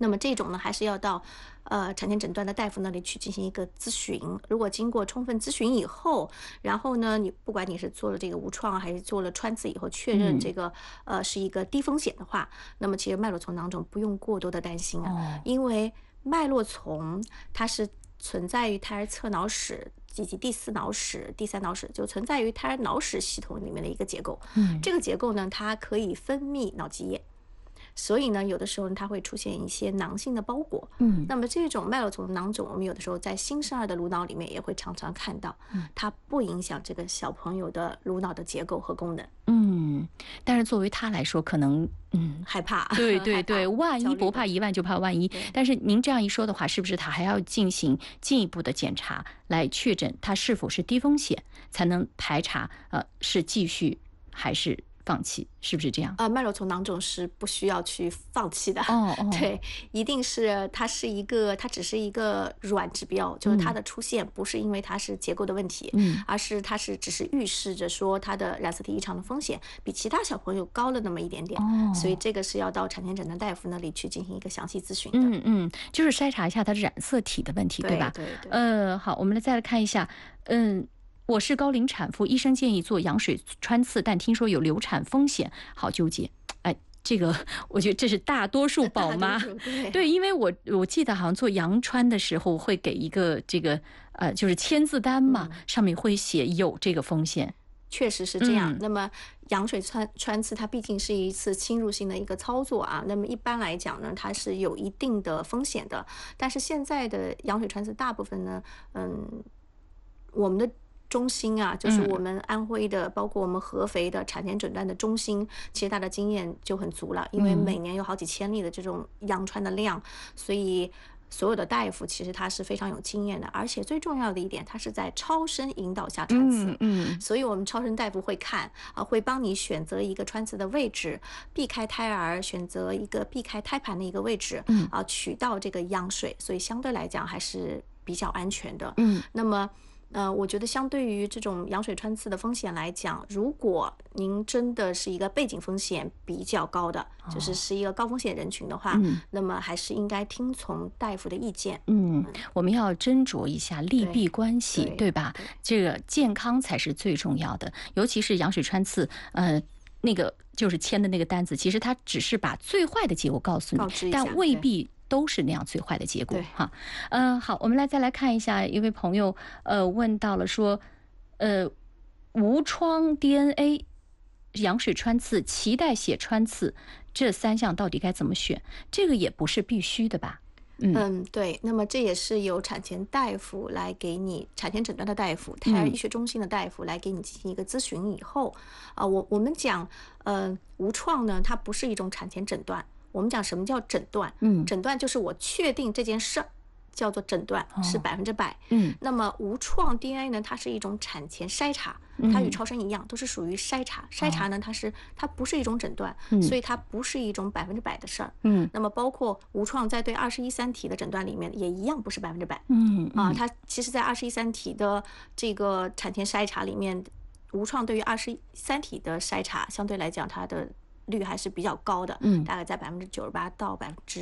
那么这种呢，还是要到产前诊断的大夫那里去进行一个咨询。如果经过充分咨询以后，然后呢，你不管你是做了这个无创还是做了穿刺以后，确认这个是一个低风险的话，那么其实脉络丛囊肿不用过多的担心啊，因为脉络丛它是存在于胎儿侧脑室以及第四脑室、第三脑室，就存在于胎儿脑室系统里面的一个结构。这个结构呢，它可以分泌脑积液。所以呢，有的时候它会出现一些囊性的包裹。那么这种脉络丛囊肿，我们有的时候在新生儿的颅脑里面也会常常看到，它不影响这个小朋友的颅脑的结构和功能。 但是作为他来说，可能害怕。 对对对，万一不怕1万就怕万一。但是您这样一说的话，是不是他还要进行进一步的检查，来确诊他是否是低风险，才能排查是继续还是放弃，是不是这样？ 脉络丛囊肿是不需要去放弃的。对，一定是它只是一个软指标，就是它的出现不是因为它是结构的问题，而是它只是预示着说它的染色体异常的风险比其他小朋友高了那么一点点。所以这个是要到产前诊断大夫那里去进行一个详细咨询的。 就是筛查一下它的染色体的问题，对吧？ 对。 好，我们再来看一下，我是高龄产妇，医生建议做羊水穿刺，但听说有流产风险，好纠结。这个我觉得这是大多数宝妈对，因为我记得好像做羊穿的时候会给一个这个就是签字单嘛，上面会写有这个风险。 确实是这样。那么羊水穿刺它毕竟是一次侵入性的一个操作啊，那么一般来讲呢，它是有一定的风险的。但是现在的羊水穿刺大部分呢，我们的中心啊，就是我们安徽的，包括我们合肥的产前诊断的中心，其实它的经验就很足了，因为每年有好几千例的这种羊穿的量，所以所有的大夫其实他是非常有经验的，而且最重要的一点，他是在超声引导下穿刺。所以我们超声大夫会看会帮你选择一个穿刺的位置，避开胎儿，选择一个避开胎盘的一个位置，取到这个羊水，所以相对来讲还是比较安全的。那么我觉得相对于这种羊水穿刺的风险来讲，如果您真的是一个背景风险比较高的，就是一个高风险人群的话，那么还是应该听从大夫的意见。 我们要斟酌一下利弊关系，对吧？这个健康才是最重要的，尤其是羊水穿刺，那个就是签的那个单子，其实它只是把最坏的结果告诉你，但未必都是那样最坏的结果哈。好，我们再来看一下，一位朋友问到了说，无创 DNA、羊水穿刺、脐带血穿刺这3项到底该怎么选？这个也不是必须的吧？ 对，那么这也是由产前大夫来给你产前诊断的大夫，胎儿医学中心的大夫来给你进行一个咨询以后，我们讲无创呢，它不是一种产前诊断。我们讲什么叫诊断？诊断就是我确定这件事儿，叫做诊断，是100%。那么无创 DNA 呢，它是一种产前筛查，它与超声一样，都是属于筛查。筛查呢，它不是一种诊断，所以它不是一种100%的事儿。那么包括无创在对21-3体的诊断里面也一样不是100%。它其实在21-3体的这个产前筛查里面，无创对于21-3体的筛查相对来讲它的率还是比较高的，大概在98%到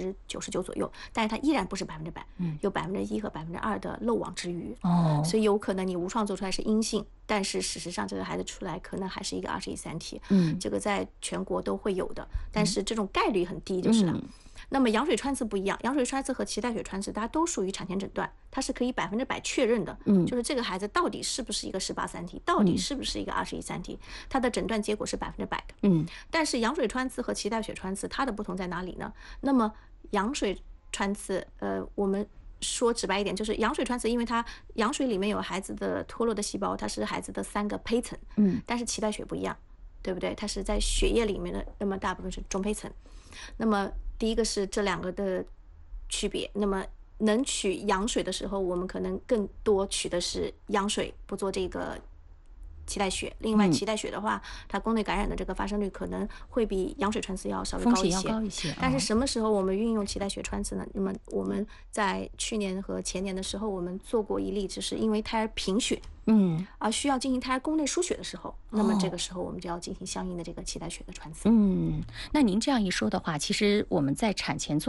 99%左右，但是它依然不是100%，有1%和2%的漏网之鱼。所以有可能你无创做出来是阴性，但是事实上这个孩子出来可能还是一个21-3体，这个在全国都会有的，但是这种概率很低就是了。那么羊水穿刺不一样，羊水穿刺和脐带血穿刺，大家都属于产前诊断，它是可以100%确认的，就是这个孩子到底是不是一个18-3体，到底是不是一个21-3体，它的诊断结果是100%的。但是羊水穿刺和脐带血穿刺，它的不同在哪里呢？那么羊水穿刺，我们说直白一点，就是羊水穿刺，因为它羊水里面有孩子的脱落的细胞，它是孩子的3个胚层，但是脐带血不一样，对不对？它是在血液里面的，那么大部分是中胚层。那么第一个是这2个的区别。那么能取羊水的时候，我们可能更多取的是羊水，不做这个脐带血。另外脐带血的话，它宫内感染的这个发生率可能会比羊水穿刺要稍微高一些， 风险要高一些。 但是什么时候我们运用脐带血穿刺呢？那么我们在去年和前年的时候，我们做过一例，就是因为胎儿贫血，而需要进行胎儿宫内输血的时候，那么这个时候我们就要进行相应的这个脐带血的穿刺。 那您这样一说的话，其实我们在产前做